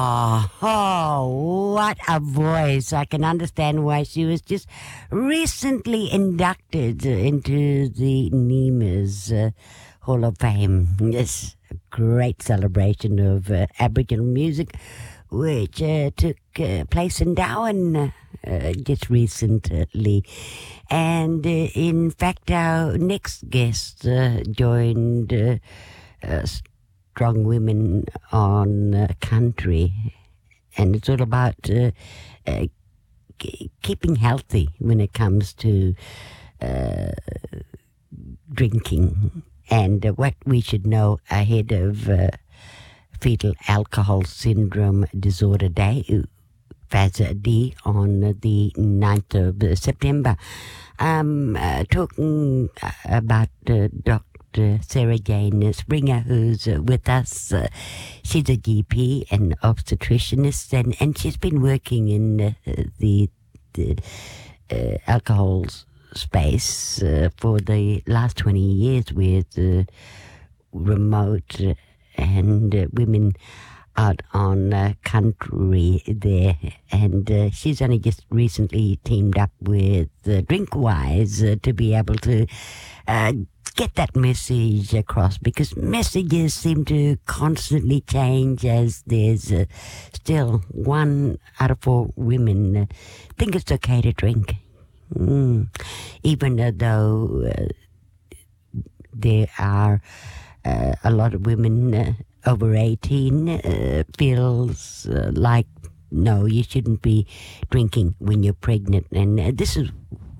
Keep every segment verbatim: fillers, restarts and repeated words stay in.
Oh, oh, what a voice. I can understand why she was just recently inducted into the Nemes uh, Hall of Fame. Yes, a great celebration of uh, Aboriginal music, which uh, took uh, place in Darwin uh, just recently. And uh, in fact, our next guest uh, joined uh, uh, Strong Women on uh, Country. And it's all about uh, uh, k- keeping healthy when it comes to uh, drinking and uh, what we should know ahead of uh, Fetal Alcohol Syndrome Disorder Day, F A S D, on the ninth of September. I'm uh, talking about uh, Doctor Sarah Jane Springer, who's uh, with us. Uh, she's a G P and obstetricianist, and, and she's been working in uh, the, the uh, alcohol space uh, for the last twenty years with uh, remote uh, and uh, women out on uh, country there. And uh, she's only just recently teamed up with uh, Drinkwise uh, to be able to uh, get that message across, because messages seem to constantly change as there's uh, still one out of four women uh, think it's okay to drink. Mm. Even though uh, there are uh, a lot of women uh, over eighteen uh, feels uh, like, no, you shouldn't be drinking when you're pregnant. And uh, this is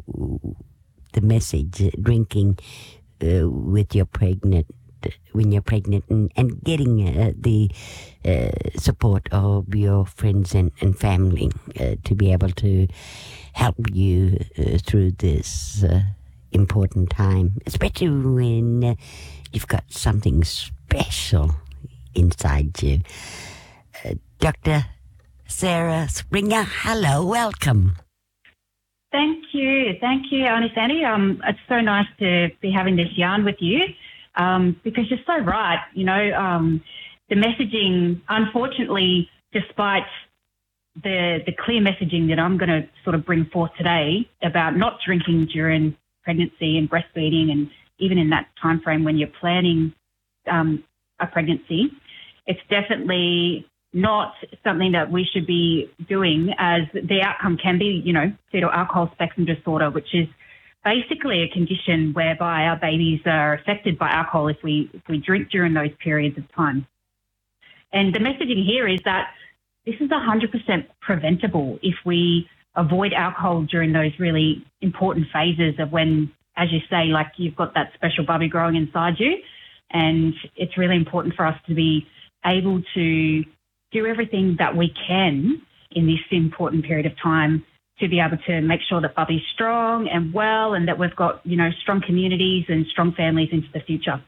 the message, uh, drinking uh, with your pregnant, when you're pregnant, and, and getting uh, the uh, support of your friends and, and family uh, to be able to help you uh, through this uh, important time, especially when uh, you've got something special inside you. Uh, Doctor Sarah Springer, hello, welcome. Thank you. Thank you, Auntie Sandy. Um, it's so nice to be having this yarn with you um, because you're so right. You know, um, the messaging, unfortunately, despite the the clear messaging that I'm going to sort of bring forth today about not drinking during pregnancy and breastfeeding, and even in that time frame when you're planning um, a pregnancy, it's definitely not something that we should be doing, as the outcome can be, you know, fetal alcohol spectrum disorder, which is basically a condition whereby our babies are affected by alcohol if we if we drink during those periods of time. And the messaging here is that this is one hundred percent preventable if we avoid alcohol during those really important phases of when, as you say, like you've got that special bubby growing inside you. And it's really important for us to be able to do everything that we can in this important period of time to be able to make sure that Bubby's strong and well, and that we've got, you know, strong communities and strong families into the future.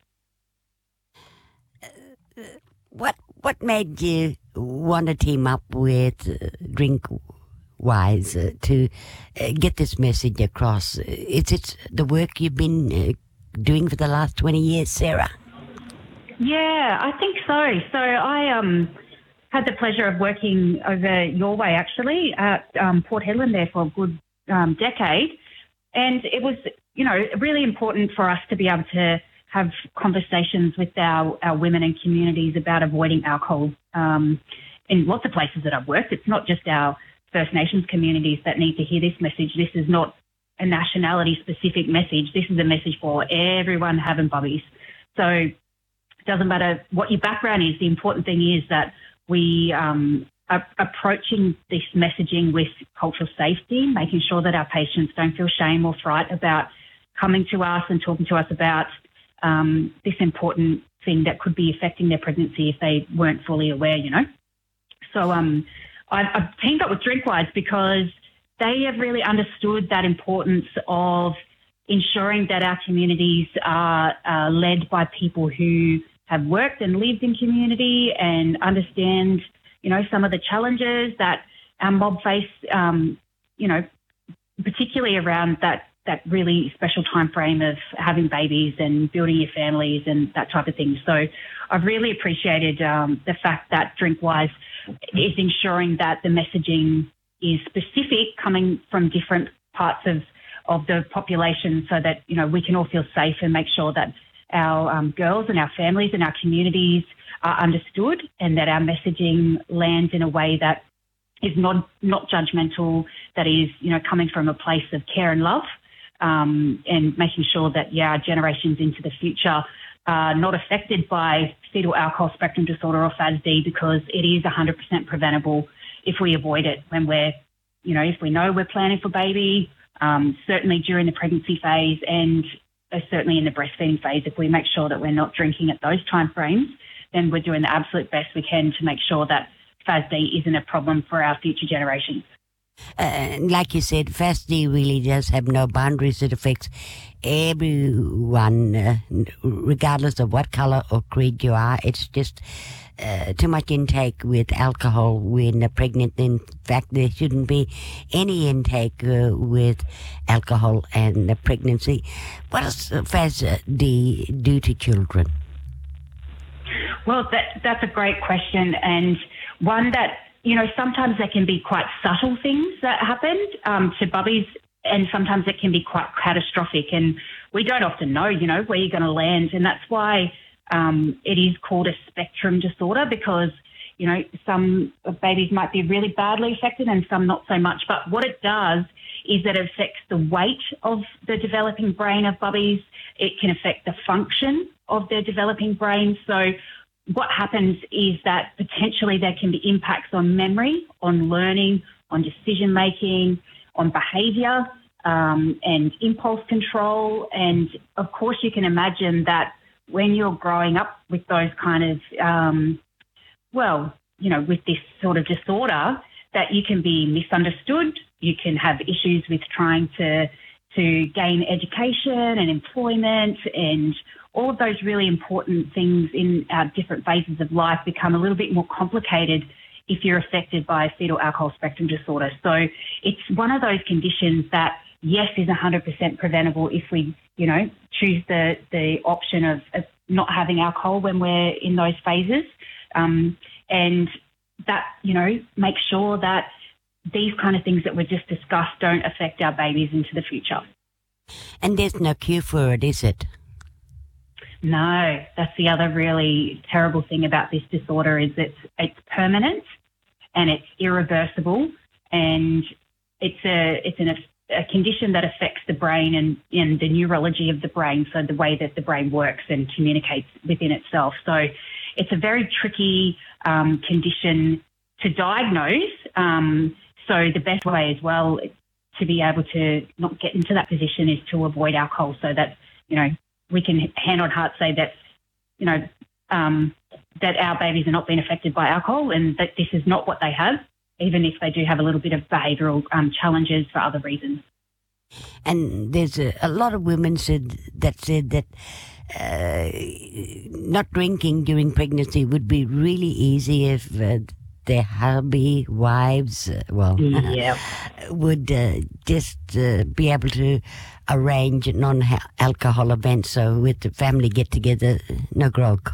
What what made you want to team up with uh, Drinkwise uh, to uh, get this message across? Is it the work you've been uh, doing for the last twenty years, Sarah? Yeah, I think so. So I um, had the pleasure of working over your way, actually, at um, Port Hedland there for a good um, decade. And it was, you know, really important for us to be able to have conversations with our, our women and communities about avoiding alcohol um, in lots of places that I've worked. It's not just our First Nations communities that need to hear this message. This is not a nationality-specific message. This is a message for everyone having bubbies. So it doesn't matter what your background is. The important thing is that we um, are approaching this messaging with cultural safety, making sure that our patients don't feel shame or fright about coming to us and talking to us about um, this important thing that could be affecting their pregnancy if they weren't fully aware, you know. So um, I've, I've teamed up with Drinkwise because they have really understood that importance of ensuring that our communities are uh, led by people who have worked and lived in community and understand, you know, some of the challenges that our mob face, um, you know, particularly around that that really special time frame of having babies and building your families and that type of thing. So I've really appreciated um, the fact that Drinkwise is ensuring that the messaging is specific, coming from different parts of, of the population, so that, you know, we can all feel safe and make sure that our um, girls and our families and our communities are understood, and that our messaging lands in a way that is not not judgmental, that is, you know, coming from a place of care and love, um, and making sure that, yeah, our generations into the future are not affected by fetal alcohol spectrum disorder or F A S D, because it is one hundred percent preventable if we avoid it when we're, you know, if we know we're planning for baby, um, certainly during the pregnancy phase, and uh, certainly in the breastfeeding phase. If we make sure that we're not drinking at those timeframes, then we're doing the absolute best we can to make sure that F A S D isn't a problem for our future generations. Uh, like you said, F A S D really does have no boundaries. It affects everyone, uh, regardless of what colour or creed you are. It's just uh, too much intake with alcohol when uh, pregnant. In fact, there shouldn't be any intake uh, with alcohol and uh, pregnancy. What does F A S D do to children? Well, that, that's a great question, and one that, you know, sometimes there can be quite subtle things that happen um, to bubbies, and sometimes it can be quite catastrophic, and we don't often know, you know, where you're going to land, and that's why um, it is called a spectrum disorder, because, you know, some babies might be really badly affected and some not so much. But what it does is that it affects the weight of the developing brain of bubbies. It can affect the function of their developing brain. So what happens is that potentially there can be impacts on memory, on learning, on decision-making, on behaviour, um, and impulse control. And, of course, you can imagine that when you're growing up with those kind of, um, well, you know, with this sort of disorder, that you can be misunderstood, you can have issues with trying to to gain education and employment, and all of those really important things in our different phases of life become a little bit more complicated if you're affected by fetal alcohol spectrum disorder. So it's one of those conditions that, yes, is one hundred percent preventable if we, you know, choose the, the option of, of not having alcohol when we're in those phases. Um, and that, you know, make sure that these kind of things that we just discussed don't affect our babies into the future. And there's no cure for it, is it? No, that's the other really terrible thing about this disorder, is it's it's permanent and it's irreversible, and it's a it's an, a condition that affects the brain and, and the neurology of the brain, so the way that the brain works and communicates within itself. So it's a very tricky um, condition to diagnose. Um, so the best way as well to be able to not get into that position is to avoid alcohol, so that, you know, we can hand on heart say that, you know, um, that our babies are not being affected by alcohol, and that this is not what they have, even if they do have a little bit of behavioural um, challenges for other reasons. And there's a, a lot of women said that said that uh, not drinking during pregnancy would be really easy if uh, their hubby, wives, uh, well, yeah. would uh, just uh, be able to arrange non-alcohol events, so with the family get-together, no grog.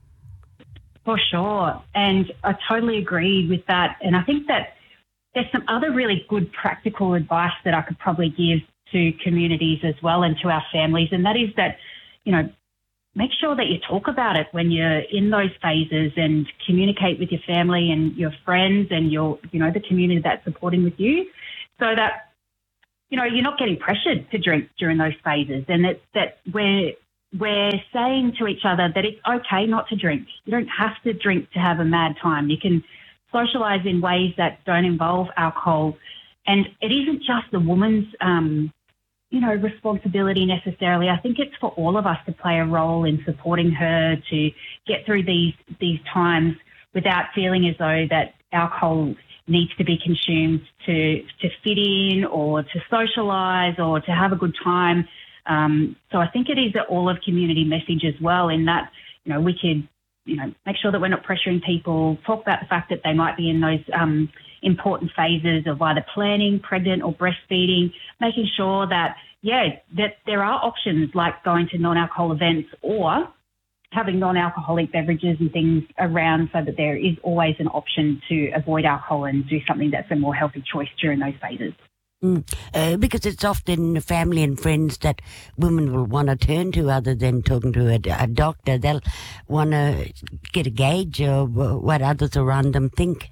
For sure. And I totally agree with that. And I think that there's some other really good practical advice that I could probably give to communities as well, and to our families, and that is that, you know, make sure that you talk about it when you're in those phases, and communicate with your family and your friends and your, you know, the community that's supporting with you, so that, you know, you're not getting pressured to drink during those phases, and that, that we're, we're saying to each other that it's okay not to drink. You don't have to drink to have a mad time. You can socialise in ways that don't involve alcohol. And it isn't just the woman's, um, you know, responsibility necessarily. I think it's for all of us to play a role in supporting her to get through these these times without feeling as though that alcohol needs to be consumed to to fit in or to socialise or to have a good time. Um, so I think it is an all of community message as well, in that, you know, we could, you know, make sure that we're not pressuring people, talk about the fact that they might be in those um, important phases of either planning, pregnant or breastfeeding, making sure that, yeah, that there are options like going to non-alcohol events, or having non-alcoholic beverages and things around so that there is always an option to avoid alcohol and do something that's a more healthy choice during those phases. Mm. Uh, because it's often family and friends that women will want to turn to other than talking to a, a doctor. They'll want to get a gauge of what others around them think.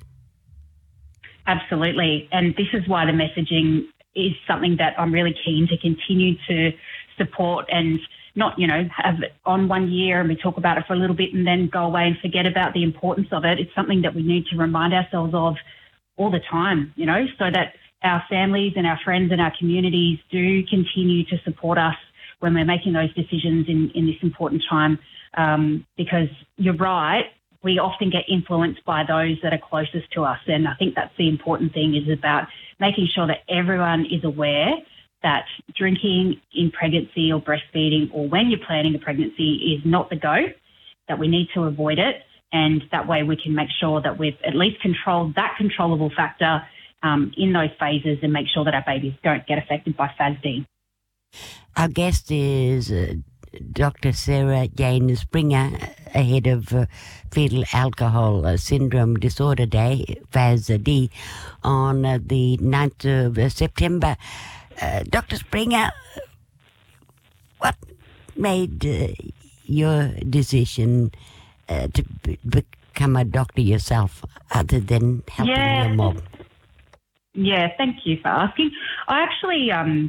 Absolutely. And this is why the messaging is something that I'm really keen to continue to support and not, you know, have it on one year and we talk about it for a little bit and then go away and forget about the importance of it. It's something that we need to remind ourselves of all the time, you know, so that our families and our friends and our communities do continue to support us when we're making those decisions in, in this important time. Um, because you're right, we often get influenced by those that are closest to us. And I think that's the important thing, is about making sure that everyone is aware that drinking in pregnancy or breastfeeding or when you're planning a pregnancy is not the go, that we need to avoid it. And that way we can make sure that we've at least controlled that controllable factor um, in those phases and make sure that our babies don't get affected by F A S D. Our guest is uh, Doctor Sarah Jane Springer, ahead of uh, Fetal Alcohol uh, Syndrome Disorder Day, F A S D, on uh, the ninth of uh, September. Uh, Doctor Springer, what made uh, your decision uh, to b- become a doctor yourself, other than helping yeah. your mom? Yeah, thank you for asking. I actually, um,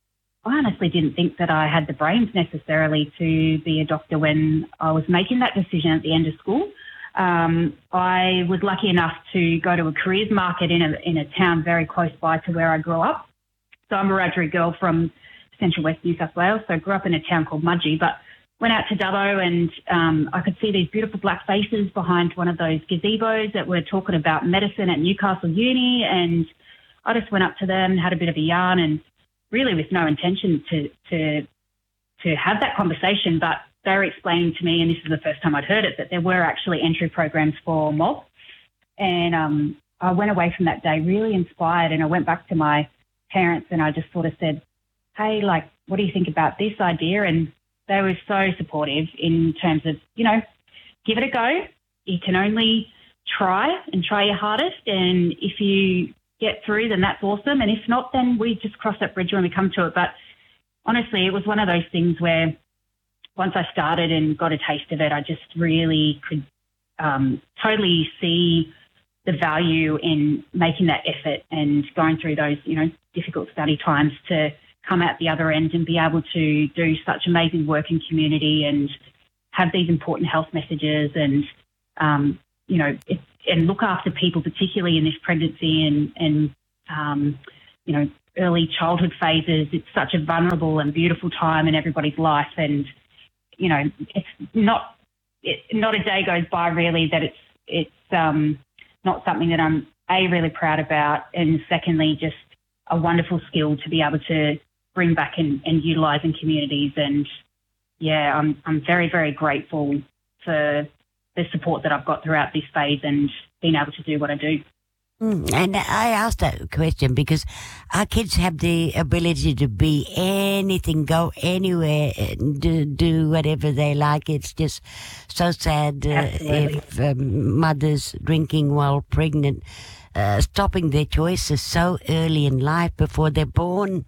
I honestly didn't think that I had the brains necessarily to be a doctor when I was making that decision at the end of school. Um, I was lucky enough to go to a careers market in a in a town very close by to where I grew up. So I'm a Wiradjuri girl from central west New South Wales. So I grew up in a town called Mudgee, but went out to Dubbo and um, I could see these beautiful black faces behind one of those gazebos that were talking about medicine at Newcastle Uni. And I just went up to them, had a bit of a yarn, and really with no intention to to to have that conversation. But they were explaining to me, and this is the first time I'd heard it, that there were actually entry programs for M O B. And um, I went away from that day really inspired, and I went back to my parents and I just sort of said, hey, like, what do you think about this idea? And they were so supportive in terms of, you know, give it a go. You can only try and try your hardest. And if you get through, then that's awesome. And if not, then we just cross that bridge when we come to it. But honestly, it was one of those things where once I started and got a taste of it, I just really could um, totally see the value in making that effort and going through those, you know, difficult study times to come out the other end and be able to do such amazing work in community and have these important health messages and, um, you know, it, and look after people, particularly in this pregnancy and, and um, you know, early childhood phases. It's such a vulnerable and beautiful time in everybody's life. And, you know, it's not, it, not a day goes by really that it's, it's um, not something that I'm, A, really proud about, and secondly, just a wonderful skill to be able to bring back and, and utilise in communities. And, yeah, I'm I'm very, very grateful for the support that I've got throughout this phase and being able to do what I do. Mm, and I asked that question because our kids have the ability to be anything, go anywhere, and do, do whatever they like. It's just so sad uh, if um, mothers drinking while pregnant, uh, stopping their choices so early in life before they're born.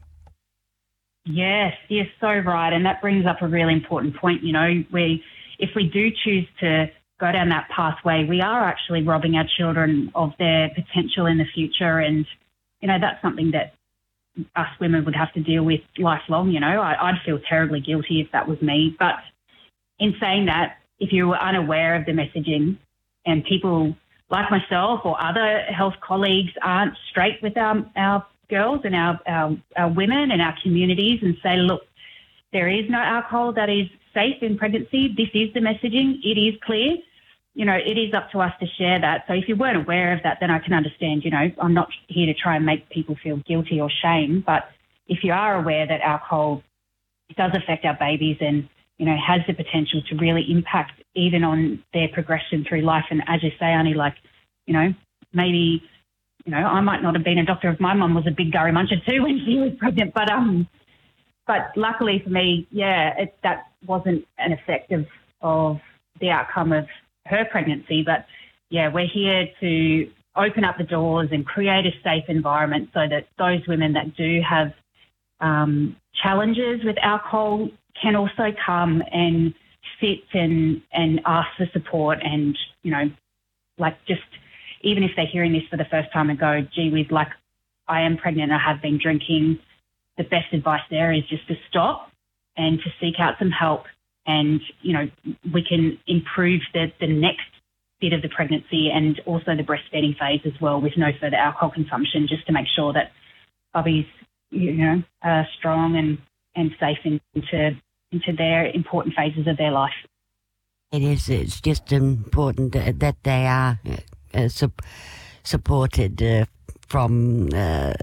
Yes, you're so right. And that brings up a really important point. You know, we, if we do choose to go down that pathway, we are actually robbing our children of their potential in the future. And, you know, that's something that us women would have to deal with lifelong. You know, I, I'd feel terribly guilty if that was me. But in saying that, if you were unaware of the messaging and people like myself or other health colleagues aren't straight with our, our girls and our, our, our women and our communities and say, look, there is no alcohol that is safe in pregnancy. This is the messaging. It is clear. You know, it is up to us to share that. So if you weren't aware of that, then I can understand, you know, I'm not here to try and make people feel guilty or shame. But if you are aware that alcohol does affect our babies and, you know, has the potential to really impact even on their progression through life. And as you say, Annie, like, you know, maybe, you know, I might not have been a doctor if my mum was a big gurry muncher too when she was pregnant. But um, but luckily for me, yeah, it, that wasn't an effect of of the outcome of her pregnancy. But, yeah, we're here to open up the doors and create a safe environment so that those women that do have um, challenges with alcohol can also come and sit and, and ask for support and, you know, like just even if they're hearing this for the first time and go, gee whiz, like I am pregnant, I have been drinking, the best advice there is just to stop and to seek out some help. And, you know, we can improve the, the next bit of the pregnancy and also the breastfeeding phase as well with no further alcohol consumption, just to make sure that bubbies, you know, are strong and, and safe into into their important phases of their life. It is. It's just important that they are uh, su- supported uh, from uh,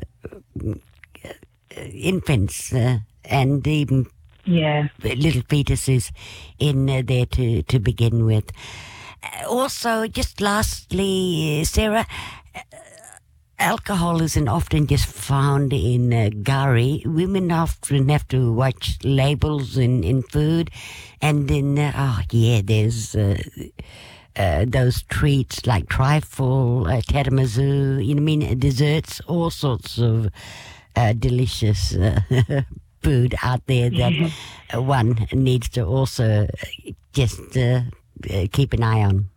infants uh, and even yeah. little fetuses in uh, there to, to begin with. Uh, also, just lastly, Sarah, uh, alcohol isn't often just found in uh, curry. Women often have to watch labels in, in food. And then, uh, oh, yeah, there's uh, uh, those treats like trifle, uh, tiramisu, you know, I mean, desserts, all sorts of uh, delicious uh, food out there that mm-hmm. one needs to also just uh, keep an eye on.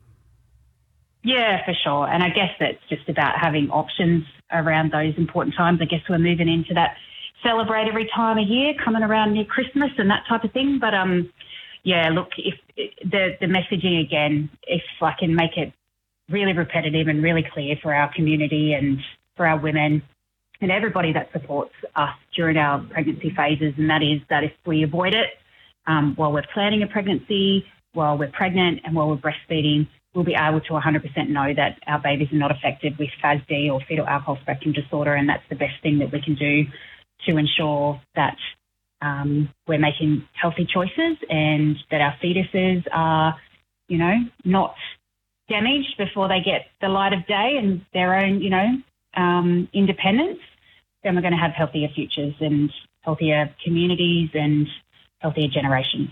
Yeah, for sure. And I guess it's just about having options around those important times. I guess we're moving into that celebratory time of year, coming around near Christmas and that type of thing. But, um, yeah, look, if the, the messaging again, if I can make it really repetitive and really clear for our community and for our women and everybody that supports us during our pregnancy phases, and that is that if we avoid it um, while we're planning a pregnancy, while we're pregnant and while we're breastfeeding, we'll be able to one hundred percent know that our babies are not affected with F A S D or fetal alcohol spectrum disorder, and that's the best thing that we can do to ensure that um, we're making healthy choices and that our fetuses are, you know, not damaged before they get the light of day and their own, you know, um, independence. Then we're going to have healthier futures and healthier communities and healthier generations.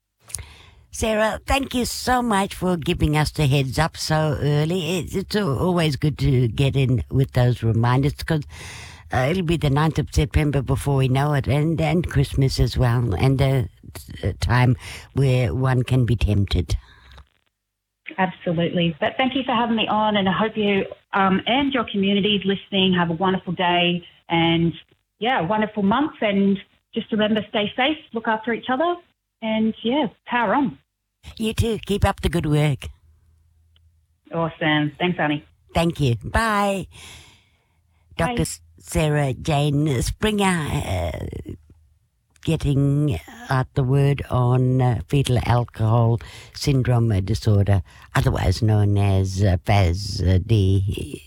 Sarah, thank you so much for giving us the heads up so early. It's, it's always good to get in with those reminders because uh, it'll be the ninth of September before we know it, and, and Christmas as well, and a, a time where one can be tempted. Absolutely. But thank you for having me on, and I hope you um, and your communities listening have a wonderful day and, yeah, a wonderful month. And just remember, stay safe, look after each other, and, yeah, power on. You too. Keep up the good work. Awesome. Thanks, Annie. Thank you. Bye. Bye. Doctor Sarah Jane Springer uh, getting out the word on uh, fetal alcohol syndrome disorder, otherwise known as uh, F A S D.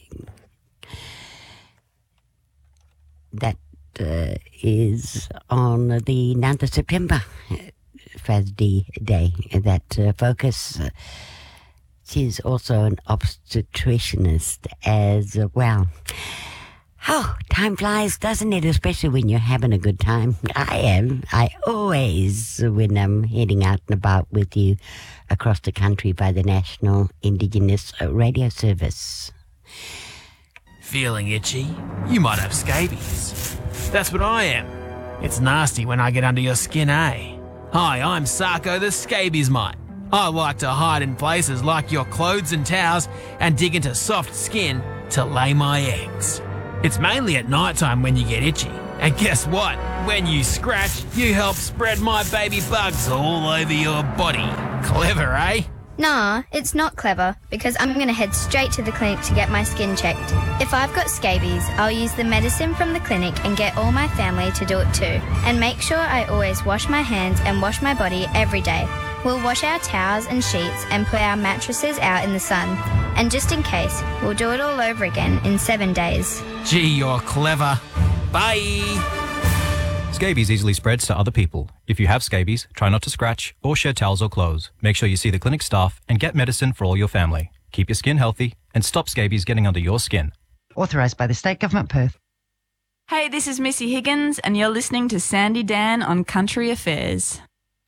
That uh, is on the ninth of September. F A S D Day, that uh, focus. Uh, she's also an obstetricianist as well. Oh, time flies, doesn't it? Especially when you're having a good time. I am. I always, when I'm heading out and about with you across the country by the National Indigenous Radio Service. Feeling itchy? You might have scabies. That's what I am. It's nasty when I get under your skin, eh? Hi, I'm Sarko the Scabies Mite. I like to hide in places like your clothes and towels and dig into soft skin to lay my eggs. It's mainly at night time when you get itchy. And guess what? When you scratch, you help spread my baby bugs all over your body. Clever, eh? Nah, it's not clever, because I'm going to head straight to the clinic to get my skin checked. If I've got scabies, I'll use the medicine from the clinic and get all my family to do it too. And make sure I always wash my hands and wash my body every day. We'll wash our towels and sheets and put our mattresses out in the sun. And just in case, we'll do it all over again in seven days. Gee, you're clever. Bye! Scabies easily spreads to other people. If you have scabies, try not to scratch or share towels or clothes. Make sure you see the clinic staff and get medicine for all your family. Keep your skin healthy and stop scabies getting under your skin. Authorised by the State Government, Perth. Hey, this is Missy Higgins and you're listening to Sandy Dan on Country Affairs.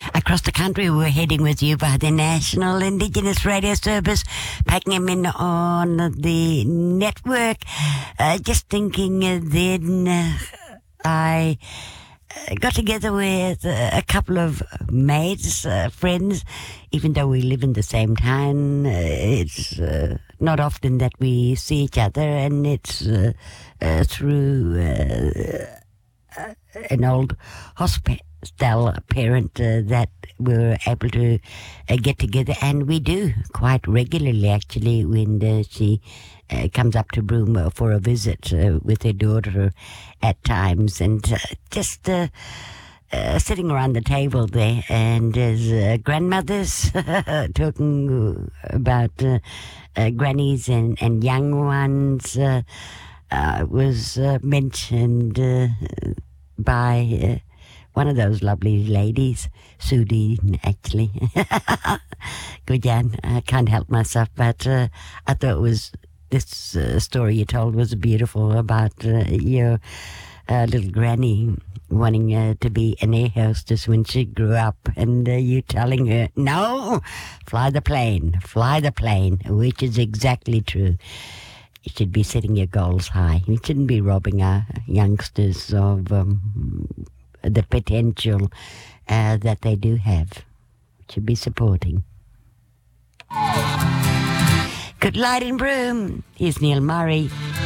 Across the country, we're heading with you by the National Indigenous Radio Service, packing them in on the network. Uh, just thinking uh, then uh, I uh, got together with uh, a couple of mates, uh, friends, even though we live in the same town. Uh, it's uh, not often that we see each other, and it's uh, uh, through uh, uh, an old hospital. Stella parent uh, that we were able to uh, get together, and we do quite regularly actually when uh, she uh, comes up to Broome uh, for a visit uh, with her daughter at times, and uh, just uh, uh, sitting around the table there, and as uh, grandmothers talking about uh, uh, grannies and, and young ones uh, uh, was uh, mentioned uh, by uh, one of those lovely ladies, Sue Dean, actually. Good, Jan. I can't help myself, but uh, I thought it was this uh, story you told was beautiful about uh, your uh, little granny wanting uh, to be an air hostess when she grew up, and uh, you telling her, no, fly the plane, fly the plane, which is exactly true. You should be setting your goals high. You shouldn't be robbing our youngsters of Um, the potential uh, that they do have. Should be supporting. Good light in Broome. Here's Neil Murray.